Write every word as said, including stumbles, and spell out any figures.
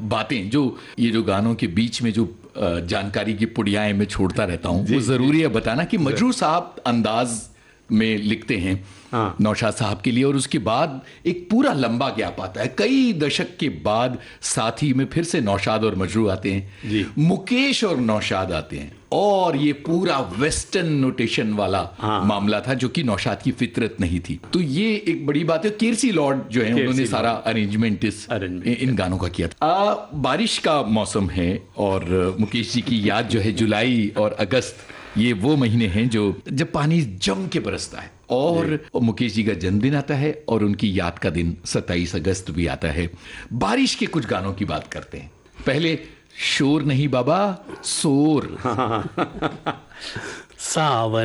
बातें जो ये जो गानों के बीच में जो अ, जानकारी की पुड़ियाएं मैं छोड़ता रहता हूँ, वो ज़रूरी है बताना कि मजरू साहब अंदाज में लिखते हैं हाँ। नौशाद साहब के लिए, और उसके बाद एक पूरा लंबा गैप आता है, कई दशक के बाद साथी में फिर से नौशाद और मजरू आते हैं जी। मुकेश और नौशाद आते हैं, और ये पूरा वेस्टर्न नोटेशन वाला हाँ। मामला था जो कि नौशाद की फितरत नहीं थी। तो ये एक बड़ी बात है। कीर्सी लॉर्ड जो है उन्होंने सारा अरेंजमेंट इस Arrangement इन गानों का किया था। आ, बारिश का मौसम है और मुकेश जी की याद जो है जुलाई और अगस्त, ये वो महीने हैं जो जब पानी जम के बरसता है, और मुकेश जी का जन्मदिन आता है और उनकी याद का दिन सत्ताईस अगस्त भी आता है। बारिश के कुछ गानों की बात करते हैं। पहले शोर नहीं बाबा, सोर। सावन